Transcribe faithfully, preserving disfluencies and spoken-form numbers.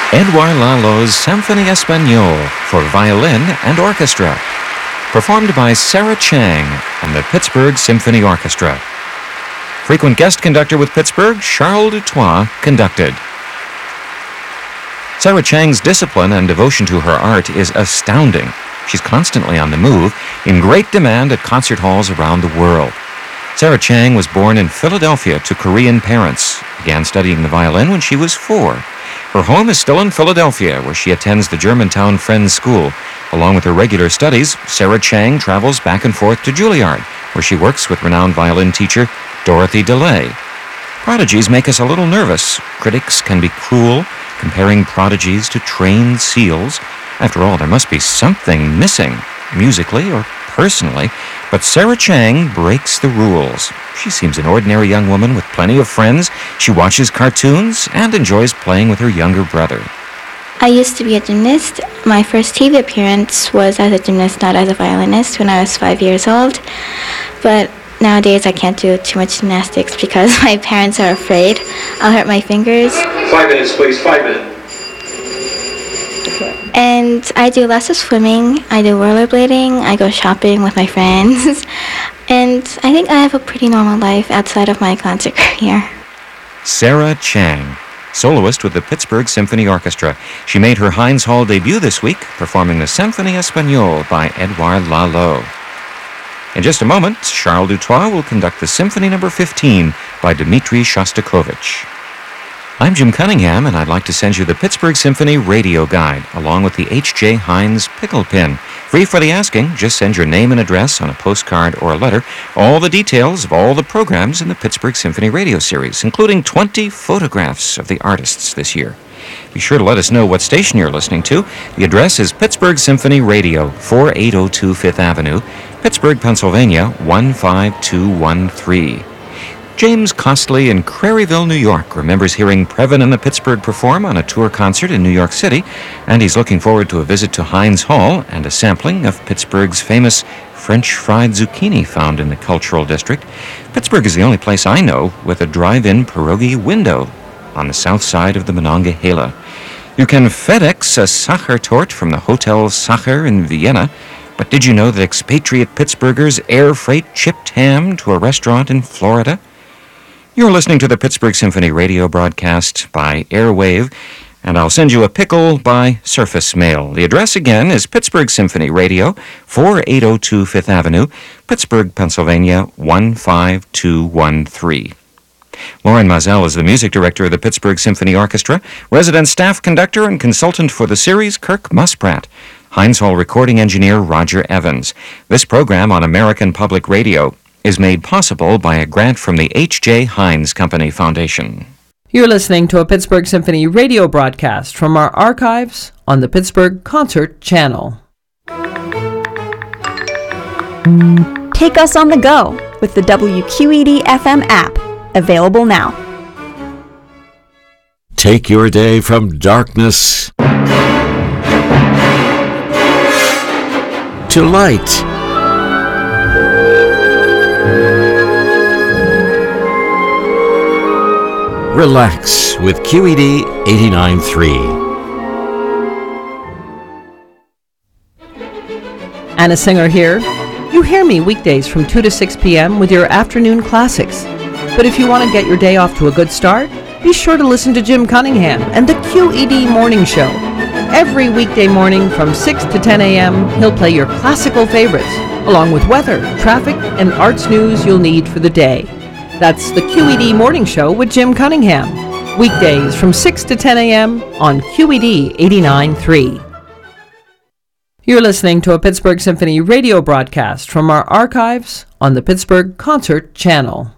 Edouard Lalo's Symphonie Espagnole for violin and orchestra, performed by Sarah Chang and the Pittsburgh Symphony Orchestra. Frequent guest conductor with Pittsburgh, Charles Dutoit, conducted. Sarah Chang's discipline and devotion to her art is astounding. She's constantly on the move, in great demand at concert halls around the world. Sarah Chang was born in Philadelphia to Korean parents, began studying the violin when she was four. Her home is still in Philadelphia, where she attends the Germantown Friends School. Along with her regular studies, Sarah Chang travels back and forth to Juilliard, where she works with renowned violin teacher Dorothy DeLay. Prodigies make us a little nervous. Critics can be cruel, comparing prodigies to trained seals. After all, there must be something missing, musically or personally, but Sarah Chang breaks the rules. She seems an ordinary young woman with plenty of friends. She watches cartoons and enjoys playing with her younger brother. I used to be a gymnast. My first T V appearance was as a gymnast, not as a violinist, when I was five years old. But nowadays I can't do too much gymnastics because my parents are afraid I'll hurt my fingers. Five minutes, please, five minutes. And I do lots of swimming, I do rollerblading, I go shopping with my friends, and I think I have a pretty normal life outside of my concert career. Sarah Chang, soloist with the Pittsburgh Symphony Orchestra. She made her Heinz Hall debut this week, performing the Symphonie Espagnole by Edouard Lalo. In just a moment, Charles Dutoit will conduct the Symphony Number fifteen by Dmitri Shostakovich. I'm Jim Cunningham, and I'd like to send you the Pittsburgh Symphony Radio Guide, along with the H J. Heinz Pickle Pin. Free for the asking, just send your name and address on a postcard or a letter. All the details of all the programs in the Pittsburgh Symphony Radio Series, including twenty photographs of the artists this year. Be sure to let us know what station you're listening to. The address is Pittsburgh Symphony Radio, forty-eight oh two Fifth Avenue, Pittsburgh, Pennsylvania, one five two one three. James Costley in Craryville, New York, remembers hearing Previn and the Pittsburgh perform on a tour concert in New York City, and he's looking forward to a visit to Heinz Hall and a sampling of Pittsburgh's famous French fried zucchini found in the Cultural District. Pittsburgh is the only place I know with a drive-in pierogi window on the south side of the Monongahela. You can FedEx a Sachertorte from the Hotel Sacher in Vienna, but did you know that expatriate Pittsburghers air freight chipped ham to a restaurant in Florida? You're listening to the Pittsburgh Symphony radio broadcast by Airwave, and I'll send you a pickle by Surface Mail. The address again is Pittsburgh Symphony Radio, forty-eight oh two Fifth Avenue, Pittsburgh, Pennsylvania, one five two one three. Lauren Mazel is the music director of the Pittsburgh Symphony Orchestra, resident staff conductor and consultant for the series, Kirk Muspratt. Heinz Hall recording engineer, Roger Evans. This program on American Public Radio is made possible by a grant from the H J. Heinz Company Foundation. You're listening to a Pittsburgh Symphony radio broadcast from our archives on the Pittsburgh Concert Channel. Take us on the go with the W Q E D F M app, available now. Take your day from darkness to light. Relax with Q E D eighty-nine point three. Anna Singer here. You hear me weekdays from two to six p.m. with your afternoon classics. But if you want to get your day off to a good start, be sure to listen to Jim Cunningham and the Q E D Morning Show. Every weekday morning from six to ten a.m., he'll play your classical favorites, along with weather, traffic, and arts news you'll need for the day. That's the Q E D Morning Show with Jim Cunningham. Weekdays from six to ten a.m. on Q E D eighty-nine point three. You're listening to a Pittsburgh Symphony radio broadcast from our archives on the Pittsburgh Concert Channel.